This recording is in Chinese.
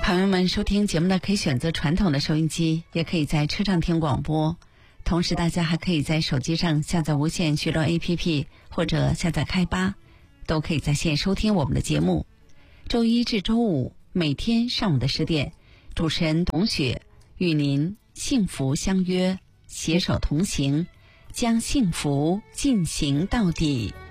朋友们，收听节目呢，可以选择传统的收音机，也可以在车上听广播。同时，大家还可以在手机上下载无线娱乐 APP， 或者下载开吧，都可以在线收听我们的节目。周一至周五每天上午的10点，主持人董雪与您幸福相约，携手同行，将幸福进行到底。